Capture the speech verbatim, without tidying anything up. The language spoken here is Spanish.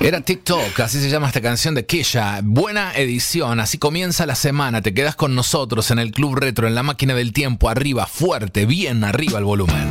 Era TikTok, así se llama esta canción de Kesha. Buena edición, así comienza la semana. Te quedas con nosotros en el Club Retro, en la máquina del tiempo, arriba, fuerte, bien arriba el volumen.